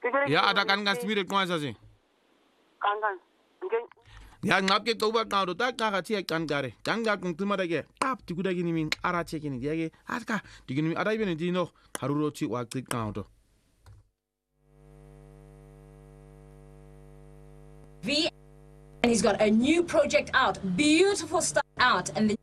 Ya ada kan spirit ko sa si. Kangan. Ya ngap ke ko ba ka ro ta ka chi kan gare. Kan ga kung tuma da ge. Tap ti guda gini min ara che gini ge. Aska ti gini mi ara bene di no haruro chi wa click count. V, and he's got a new project out, beautiful stuff out, and the